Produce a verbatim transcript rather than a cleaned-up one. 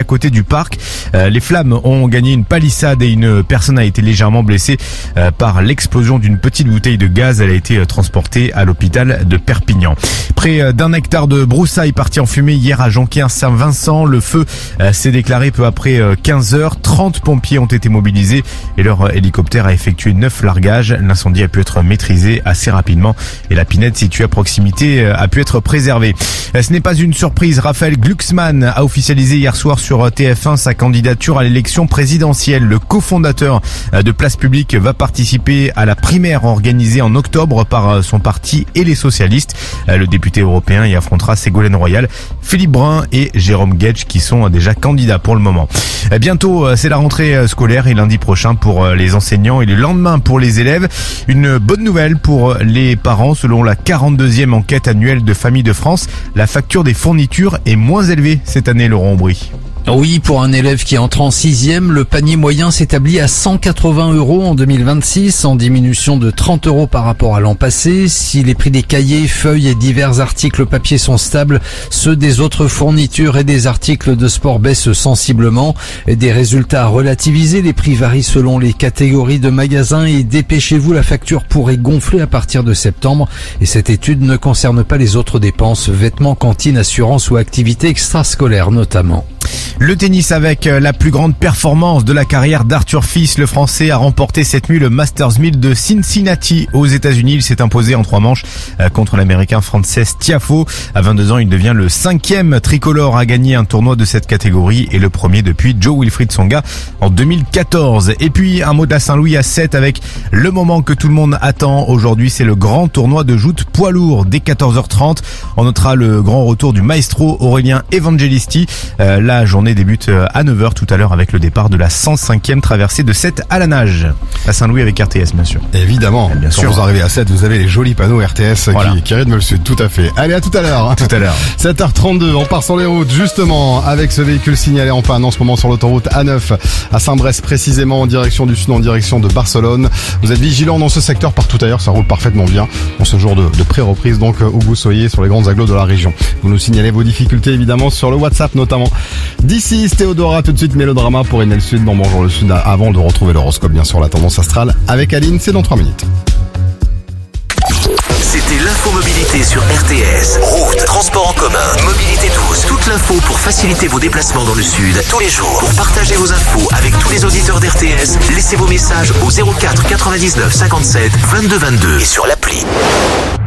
côté du parc. Euh, les flammes ont gagné une palissade et une personne a été légèrement blessée euh, par l'explosion d'une petite bouteille de gaz. Elle a été euh, transportée à l'hôpital de Perpignan. Près euh, d'un hectare de broussailles parti en fumée hier à Jonquière-Saint-Vincent. Le feu euh, s'est déclaré peu après euh, quinze heures. trente pompiers ont été mobilisés et leur euh, hélicoptère a effectué neuf largages. L'incendie a pu être maîtrisé assez rapidement et la pinède située à proximité euh, a pu être préservée. Euh, ce n'est pas une surprise. Raphaël Glucksmann a officialisé hier soir sur T F un sa candidature à l'élection présidentielle. Le cofondateur euh, de Place Publique va participer à la primaire organisée en octobre par euh, son parti et les socialistes. Euh, le député européen y affrontera Ségolène Royal, Philippe Brun et Jérôme Guedj qui sont euh, déjà candidats pour le moment. Euh, bientôt, euh, c'est la rentrée euh, scolaire et lundi prochain pour euh, les enseignants et le lendemain pour les élèves. Une bonne nouvelle pour les parents. Selon la quarante-deuxième enquête annuelle de Famille de France, la facture des fournitures est moins élevée cette année, Laurent Aubry. Oui, pour un élève qui entre en sixième, le panier moyen s'établit à cent quatre-vingts euros en deux mille vingt-six, en diminution de trente euros par rapport à l'an passé. Si les prix des cahiers, feuilles et divers articles papier sont stables, ceux des autres fournitures et des articles de sport baissent sensiblement. Des résultats à relativiser, les prix varient selon les catégories de magasins et dépêchez-vous, la facture pourrait gonfler à partir de septembre. Et cette étude ne concerne pas les autres dépenses, vêtements, cantines, assurances ou activités extrascolaires notamment. Le tennis avec la plus grande performance de la carrière d'Arthur Fils. Le Français a remporté cette nuit le Masters mille de Cincinnati aux États-Unis. Il s'est imposé en trois manches contre l'Américain Frances Tiafoe. À vingt-deux ans, il devient le cinquième tricolore à gagner un tournoi de cette catégorie et le premier depuis Joe Wilfried Tsonga en deux mille quatorze. Et puis un mot de la Saint-Louis à sept avec le moment que tout le monde attend aujourd'hui. C'est le grand tournoi de joute poids lourd dès quatorze heures trente. On notera le grand retour du maestro Aurélien Evangelisti. Euh, la journée débute à neuf heures tout à l'heure avec le départ de la cent cinquième traversée de Sète à la nage. À Saint-Louis avec R T S, bien sûr. Évidemment. Bien Quand sûr. vous arrivez à Sète, vous avez les jolis panneaux R T S voilà. qui, qui rythment le sud. Tout à fait. Allez, à tout à l'heure. Tout à l'heure. sept heures trente-deux, on part sur les routes, justement, avec ce véhicule signalé en panne en ce moment sur l'autoroute A neuf à Saint-Brest, précisément en direction du sud, en direction de Barcelone. Vous êtes vigilants dans ce secteur, partout ailleurs, ça roule parfaitement bien. En ce jour de, de pré-reprise, donc, où vous soyez sur les grandes agglos de la région. Vous nous signalez vos difficultés, évidemment, sur le WhatsApp, notamment. D'ici, Théodora, tout de suite, Mélodrama pour Enel Sud dans Bonjour le Sud, avant de retrouver l'horoscope, bien sûr, la tendance astrale avec Aline, c'est dans trois minutes. C'était l'infomobilité sur R T S. Route, transport en commun, mobilité douce. Toute l'info pour faciliter vos déplacements dans le Sud tous les jours. Pour partager vos infos avec tous les auditeurs d'R T S, laissez vos messages au zéro quatre quatre-vingt-dix-neuf cinquante-sept vingt-deux vingt-deux et sur l'appli.